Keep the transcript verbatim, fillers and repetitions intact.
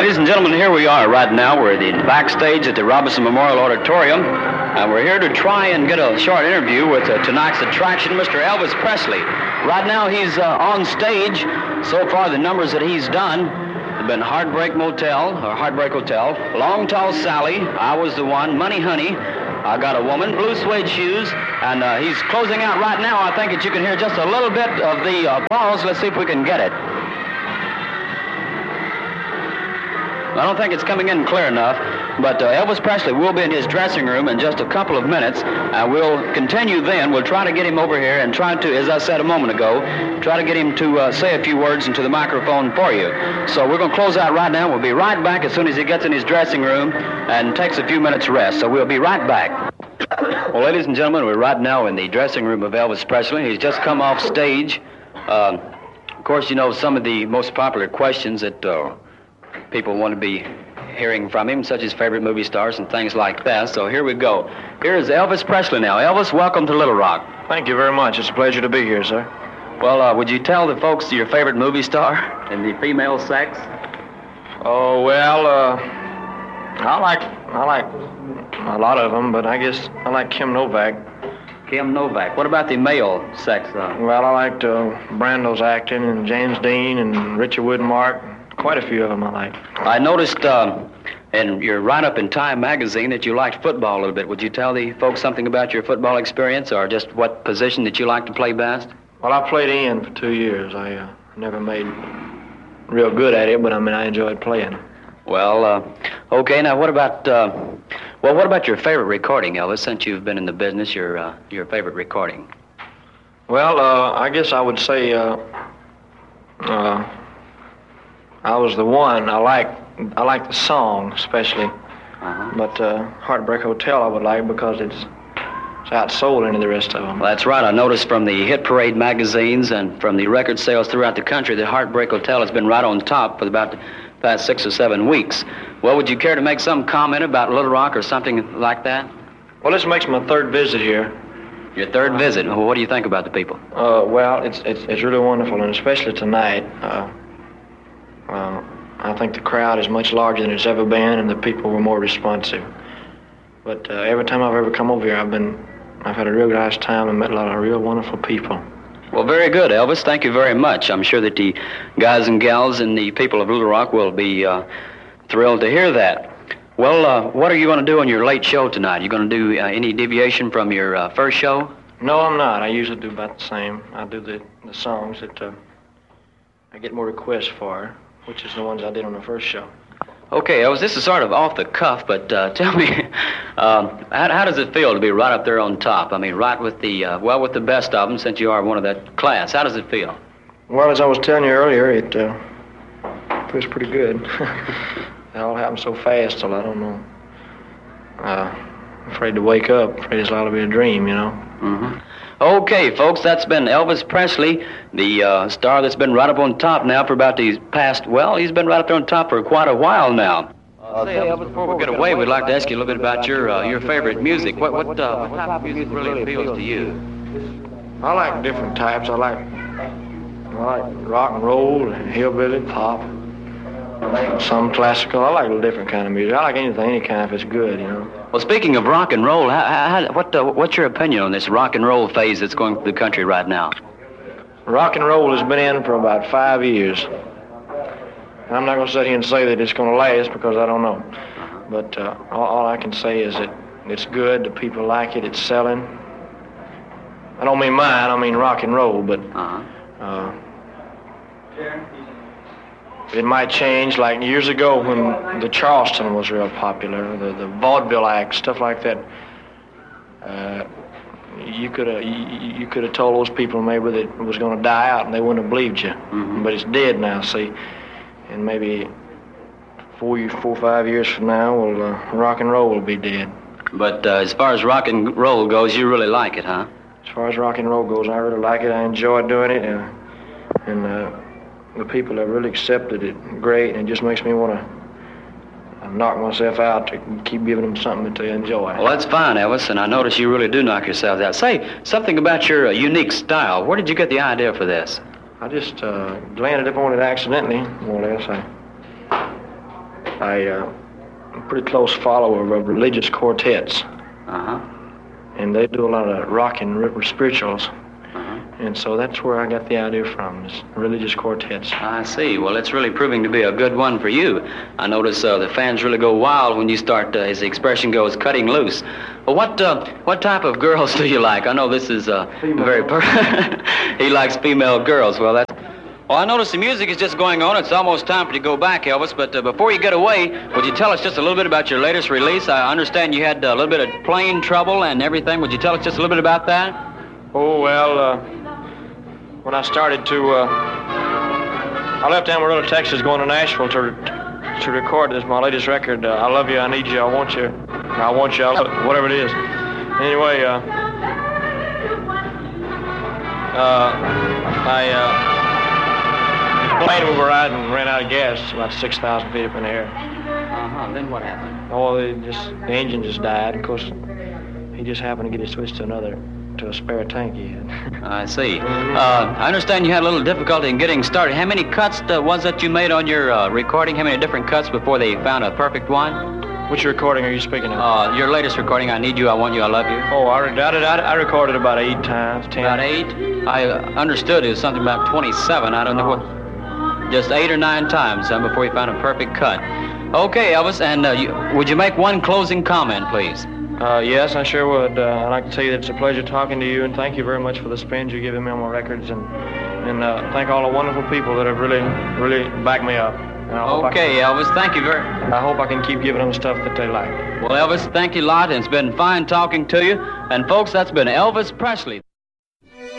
Ladies and gentlemen, here we are right now. We're the backstage at the Robinson Memorial Auditorium, and we're here to try and get a short interview with uh, tonight's attraction, Mister Elvis Presley. Right now, he's uh, on stage. So far, the numbers that he's done have been Heartbreak Motel, or Heartbreak Hotel, Long Tall Sally, I Was the One, Money Honey, I Got a Woman, Blue Suede Shoes, and uh, he's closing out right now. I think that you can hear just a little bit of the applause. Let's see if we can get it. I don't think it's coming in clear enough, but uh, Elvis Presley will be in his dressing room in just a couple of minutes. Uh, we'll continue then. We'll try to get him over here and try to, as I said a moment ago, try to get him to uh, say a few words into the microphone for you. So we're going to close out right now. We'll be right back as soon as he gets in his dressing room and takes a few minutes rest. So we'll be right back. Well, ladies and gentlemen, we're right now in the dressing room of Elvis Presley. He's just come off stage. Uh, of course, you know, some of the most popular questions that uh, people want to be hearing from him, such as favorite movie stars and things like that. So here we go. Here is Elvis Presley now. Elvis, welcome to Little Rock. Thank you very much. It's a pleasure to be here, sir. Well, uh, would you tell the folks your favorite movie star in the female sex? Oh, well, uh, I like I like a lot of them, but I guess I like Kim Novak. Kim Novak. What about the male sex, though? Well, I liked uh, Brando's acting, and James Dean, and Richard Widmark. Quite a few of them I like. I noticed uh, in your write-up in Time magazine that you liked football a little bit. Would you tell the folks something about your football experience, or just what position that you like to play best? Well, I played end for two years. I uh, never made real good at it, but I mean, I enjoyed playing. Well, uh, okay. Now, what about uh, well, what about your favorite recording, Elvis? Since you've been in the business, your uh, your favorite recording? Well, uh, I guess I would say. Uh, uh, I Was the One. I like I like the song especially, uh-huh. but uh, Heartbreak Hotel I would like because it's it's outsold into the rest of them. Well, that's right. I noticed from the Hit Parade magazines and from the record sales throughout the country that Heartbreak Hotel has been right on top for about the past six or seven weeks. Well, would you care to make some comment about Little Rock or something like that? Well, this makes my third visit here. Your third visit. Well, what do you think about the people? Uh, well, it's it's it's really wonderful, and especially tonight. Uh, Uh, I think the crowd is much larger than it's ever been, and the people were more responsive. But uh, every time I've ever come over here, I've been, I've had a real nice time and met a lot of real wonderful people. Well, very good, Elvis. Thank you very much. I'm sure that the guys and gals and the people of Little Rock will be uh, thrilled to hear that. Well, uh, what are you going to do on your late show tonight? Are you going to do uh, any deviation from your uh, first show? No, I'm not. I usually do about the same. I do the, the songs that uh, I get more requests for, which is the ones I did on the first show. Okay, Elvis, this is sort of off the cuff, but uh, tell me, um, how, how does it feel to be right up there on top? I mean, right with the, uh, well, with the best of them, since you are one of that class. How does it feel? Well, as I was telling you earlier, it uh, feels pretty good. It all happened so fast, till I don't know. Uh, I'm afraid to wake up, afraid it's all to be a dream, you know. Mm-hmm. Okay, folks, that's been Elvis Presley, the uh, star that's been right up on top now for about these past, well, he's been right up there on top for quite a while now. Uh, say, Elvis, before we get away, we'd like to ask you a little bit about your uh, your favorite music. What what, uh, what type of music really appeals to you? I like different types. I like I like rock and roll and hillbilly, pop, some classical. I like a different kind of music. I like anything, any kind if it's good, you know. Well, speaking of rock and roll, how, how, what uh, what's your opinion on this rock and roll phase that's going through the country right now? Rock and roll has been in for about five years. And I'm not going to sit here and say that it's going to last because I don't know. But uh, all, all I can say is that it's good, the people like it, it's selling. I don't mean mine, I mean rock and roll, but uh-huh. uh, it might change. Like years ago when the Charleston was real popular, the, the vaudeville act, stuff like that. Uh, you could have you, you could have told those people maybe that it was going to die out and they wouldn't have believed you. Mm-hmm. But it's dead now, see. And maybe four, four, five years from now, well, uh, rock and roll will be dead. But uh, as far as rock and roll goes, you really like it, huh? As far as rock and roll goes, I really like it. I enjoy doing it, and, and uh, the people have really accepted it great, and it just makes me want to knock myself out to keep giving them something to enjoy. Well, that's fine, Elvis, and I notice you really do knock yourselves out. Say something about your uh, unique style. Where did you get the idea for this? I just uh, landed upon it accidentally, more or less. I, I, uh, I'm a pretty close follower of religious quartets. Uh-huh. And they do a lot of rock and river spirituals. Uh-huh. And so that's where I got the idea from, is religious quartets. I see. Well, it's really proving to be a good one for you. I notice uh, the fans really go wild when you start, uh, as the expression goes, cutting loose. Well, what uh, what type of girls do you like? I know this is uh, very per he likes female girls. Well, that's... Well, I notice the music is just going on. It's almost time for you to go back, Elvis. But uh, before you get away, would you tell us just a little bit about your latest release? I understand you had a little bit of plane trouble and everything. Would you tell us just a little bit about that? Oh, well, uh, when I started to... Uh, I left Amarillo, Texas, going to Nashville to to record this, my latest record, uh, I Love You, I Need You, I Want You, I Want You, I love it, whatever it is. Anyway, uh, uh, I... Uh, The plane we were riding ran out of gas about six thousand feet up in the air. Uh-huh. Then what happened? Oh, it just, the engine just died. Of course, he just happened to get it switched to another, to a spare tank he had. I see. Uh, I understand you had a little difficulty in getting started. How many cuts uh, was that you made on your uh, recording? How many different cuts before they found a perfect one? Which recording are you speaking of? Uh, your latest recording, I Need You, I Want You, I Love You. Oh, I, I, did, I, I recorded about eight times, ten. About eight? I uh, understood it was something about twenty-seven. I don't know what... Just eight or nine times uh, before you found a perfect cut. Okay, Elvis, and uh, you, would you make one closing comment, please? Uh, yes, I sure would. Uh, I'd like to tell you that it's a pleasure talking to you, and thank you very much for the spins you're giving me on my records, and and uh, thank all the wonderful people that have really, really backed me up. Okay, can, Elvis, thank you very much. I hope I can keep giving them stuff that they like. Well, Elvis, thank you a lot, and it's been fine talking to you. And folks, that's been Elvis Presley.